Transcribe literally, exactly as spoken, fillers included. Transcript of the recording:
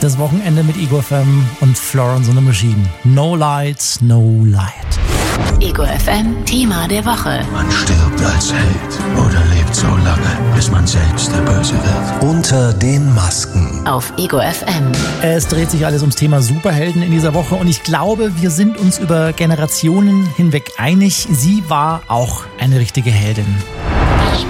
Das Wochenende mit Ego F M und Florence and the Machine. No Lights, No Light. Ego F M Thema der Woche. Man stirbt als Held oder lebt so lange, bis man selbst der Böse wird. Unter den Masken. Auf Ego F M. Es dreht sich alles ums Thema Superhelden in dieser Woche und ich glaube, wir sind uns über Generationen hinweg einig. Sie war auch eine richtige Heldin.